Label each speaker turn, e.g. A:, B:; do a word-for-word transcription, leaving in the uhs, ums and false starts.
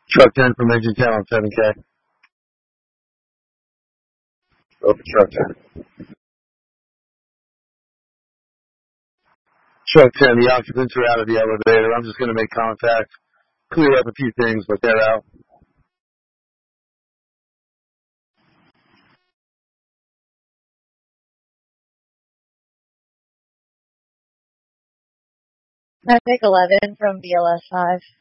A: Truck ten from engine ten on seven K. Open truck ten. Truck ten, the occupants are out of the elevator. I'm just going to make contact, clear up a few things, but they're out.
B: I take eleven from B L S five.